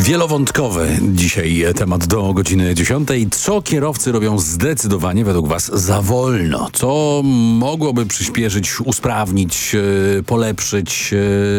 Wielowątkowy dzisiaj temat do godziny 10. Co kierowcy robią zdecydowanie według Was za wolno? Co mogłoby przyspieszyć, usprawnić, polepszyć